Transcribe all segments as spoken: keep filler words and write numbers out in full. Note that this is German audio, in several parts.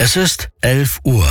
Es ist elf Uhr.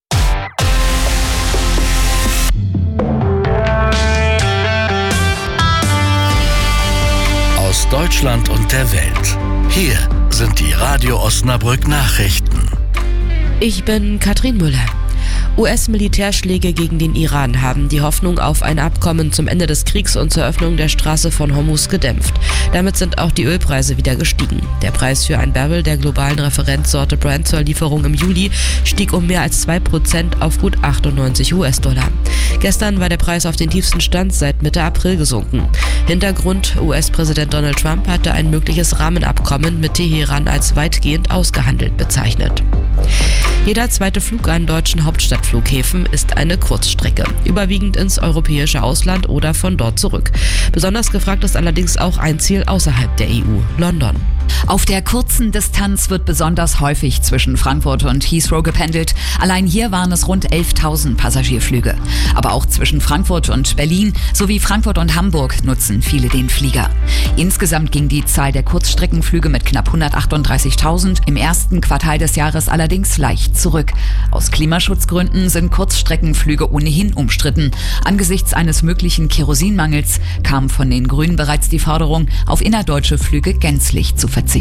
Aus Deutschland und der Welt. Hier sind die Radio Osnabrück Nachrichten. Ich bin Katrin Müller. U S-Militärschläge gegen den Iran haben die Hoffnung auf ein Abkommen zum Ende des Kriegs und zur Öffnung der Straße von Hormuz gedämpft. Damit sind auch die Ölpreise wieder gestiegen. Der Preis für ein Barrel der globalen Referenzsorte Brent zur Lieferung im Juli stieg um mehr als zwei Prozent auf gut achtundneunzig US-Dollar. Gestern war der Preis auf den tiefsten Stand seit Mitte April gesunken. Hintergrund: U S-Präsident Donald Trump hatte ein mögliches Rahmenabkommen mit Teheran als weitgehend ausgehandelt bezeichnet. Jeder zweite Flug an deutschen Hauptstadtflughäfen ist eine Kurzstrecke, überwiegend ins europäische Ausland oder von dort zurück. Besonders gefragt ist allerdings auch ein Ziel außerhalb der E U, London. Auf der kurzen Distanz wird besonders häufig zwischen Frankfurt und Heathrow gependelt. Allein hier waren es rund elftausend Passagierflüge. Aber auch zwischen Frankfurt und Berlin sowie Frankfurt und Hamburg nutzen viele den Flieger. Insgesamt ging die Zahl der Kurzstreckenflüge mit knapp hundertachtunddreißigtausend im ersten Quartal des Jahres allerdings leicht zurück. Aus Klimaschutzgründen sind Kurzstreckenflüge ohnehin umstritten. Angesichts eines möglichen Kerosinmangels kam von den Grünen bereits die Forderung, auf innerdeutsche Flüge gänzlich zu verzichten.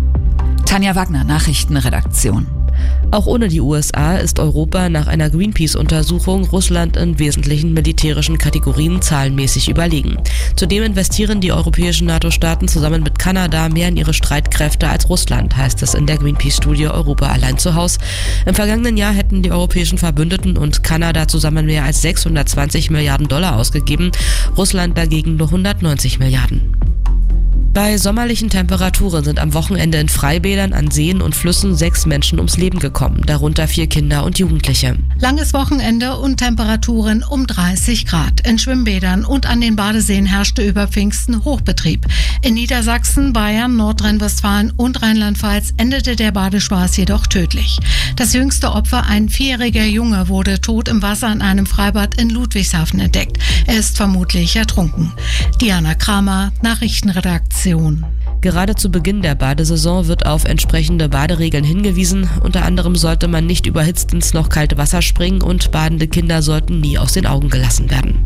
Tanja Wagner, Nachrichtenredaktion. Auch ohne die U S A ist Europa nach einer Greenpeace-Untersuchung Russland in wesentlichen militärischen Kategorien zahlenmäßig überlegen. Zudem investieren die europäischen NATO-Staaten zusammen mit Kanada mehr in ihre Streitkräfte als Russland, heißt es in der Greenpeace-Studie Europa allein zu Haus. Im vergangenen Jahr hätten die europäischen Verbündeten und Kanada zusammen mehr als sechshundertzwanzig Milliarden Dollar ausgegeben, Russland dagegen nur hundertneunzig Milliarden. Bei sommerlichen Temperaturen sind am Wochenende in Freibädern, an Seen und Flüssen sechs Menschen ums Leben gekommen, darunter vier Kinder und Jugendliche. Langes Wochenende und Temperaturen um dreißig Grad. In Schwimmbädern und an den Badeseen herrschte über Pfingsten Hochbetrieb. In Niedersachsen, Bayern, Nordrhein-Westfalen und Rheinland-Pfalz endete der Badespaß jedoch tödlich. Das jüngste Opfer, ein vierjähriger Junge, wurde tot im Wasser in einem Freibad in Ludwigshafen entdeckt. Er ist vermutlich ertrunken. Diana Kramer, Nachrichtenredaktion. Gerade zu Beginn der Badesaison wird auf entsprechende Baderegeln hingewiesen. Unter anderem sollte man nicht überhitzt ins noch kalte Wasser springen und badende Kinder sollten nie aus den Augen gelassen werden.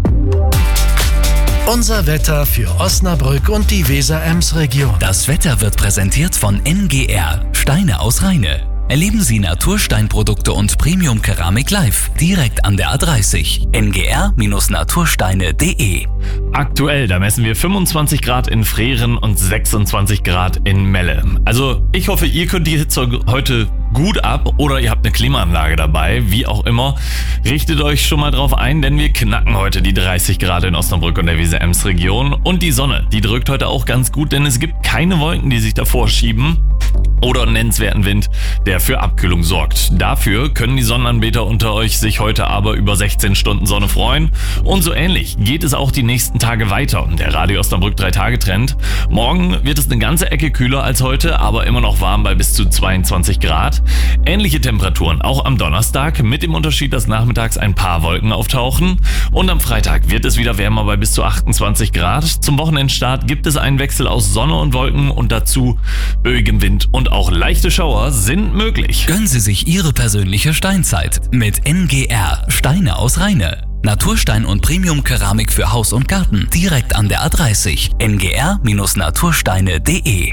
Unser Wetter für Osnabrück und die Weser-Ems-Region. Das Wetter wird präsentiert von N G R, Steine aus Rheine. Erleben Sie Natursteinprodukte und Premium-Keramik live, direkt an der A dreißig. n g r Natursteine punkt d e. Aktuell, da messen wir fünfundzwanzig Grad in Freren und sechsundzwanzig Grad in Melle. Also ich hoffe, ihr könnt die Hitze heute gut ab oder ihr habt eine Klimaanlage dabei, wie auch immer. Richtet euch schon mal drauf ein, denn wir knacken heute die dreißig Grad in Osnabrück und der Weser-Ems-Region. Und die Sonne, die drückt heute auch ganz gut, denn es gibt keine Wolken, die sich davor schieben. Oder einen nennenswerten Wind, der für Abkühlung sorgt. Dafür können die Sonnenanbeter unter euch sich heute aber über sechzehn Stunden Sonne freuen. Und so ähnlich geht es auch die nächsten Tage weiter. Der Radio Osnabrück drei Tage Trend. Morgen wird es eine ganze Ecke kühler als heute, aber immer noch warm bei bis zu zweiundzwanzig Grad. Ähnliche Temperaturen auch am Donnerstag, mit dem Unterschied, dass nachmittags ein paar Wolken auftauchen. Und am Freitag wird es wieder wärmer bei bis zu achtundzwanzig Grad. Zum Wochenendstart gibt es einen Wechsel aus Sonne und Wolken und dazu böigem Wind und auch leichte Schauer sind möglich. Gönnen Sie sich Ihre persönliche Steinzeit mit N G R, Steine aus Rheine. Naturstein und Premium-Keramik für Haus und Garten, direkt an der A dreißig. n g r Natursteine punkt d e.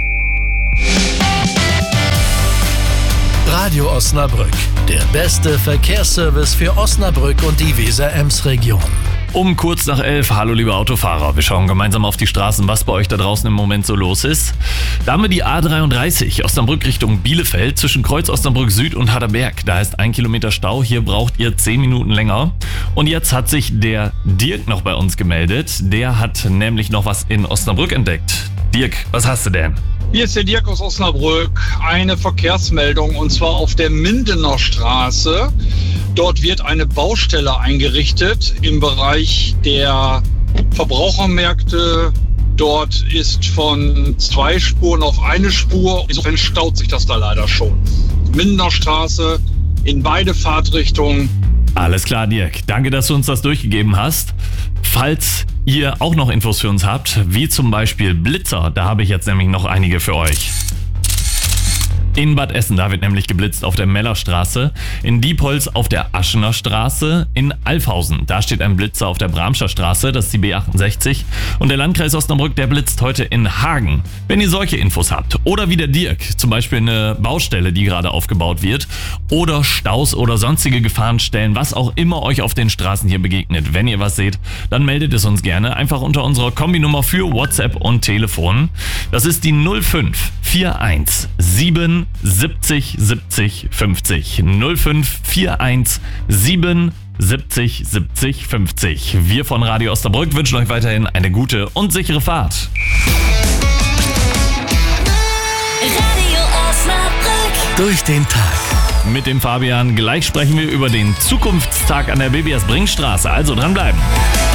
Radio Osnabrück, der beste Verkehrsservice für Osnabrück und die Weser-Ems-Region. Um kurz nach elf, hallo liebe Autofahrer, wir schauen gemeinsam auf die Straßen, was bei euch da draußen im Moment so los ist. Da haben wir die A dreiunddreißig, Osnabrück Richtung Bielefeld, zwischen Kreuz Osnabrück Süd und Harderberg. Da ist ein Kilometer Stau, hier braucht ihr zehn Minuten länger. Und jetzt hat sich der Dirk noch bei uns gemeldet, der hat nämlich noch was in Osnabrück entdeckt. Dirk, was hast du denn? Hier ist der Dirk aus Osnabrück. Eine Verkehrsmeldung und zwar auf der Mindener Straße. Dort wird eine Baustelle eingerichtet im Bereich der Verbrauchermärkte. Dort ist von zwei Spuren auf eine Spur. Insofern staut sich das da leider schon. Mindener Straße in beide Fahrtrichtungen. Alles klar, Dirk. Danke, dass du uns das durchgegeben hast. Falls ihr auch noch Infos für uns habt, wie zum Beispiel Blitzer, da habe ich jetzt nämlich noch einige für euch. In Bad Essen, da wird nämlich geblitzt auf der Mellerstraße, in Diepholz auf der Aschener Straße, in Alfhausen, da steht ein Blitzer auf der Bramscher Straße, das ist die B achtundsechzig, und der Landkreis Osnabrück, der blitzt heute in Hagen. Wenn ihr solche Infos habt oder wie der Dirk, zum Beispiel eine Baustelle, die gerade aufgebaut wird, oder Staus oder sonstige Gefahrenstellen, was auch immer euch auf den Straßen hier begegnet, wenn ihr was seht, dann meldet es uns gerne einfach unter unserer Kombinummer für WhatsApp und Telefon. Das ist die null fünf vier eins sieben siebzig siebzig fünfzig. null fünf vier eins sieben siebzig siebzig fünfzig. Wir von Radio Osnabrück wünschen euch weiterhin eine gute und sichere Fahrt. Radio Osnabrück. Durch den Tag. Mit dem Fabian. Gleich sprechen wir über den Zukunftstag an der Bebias Bringstraße. Also dranbleiben.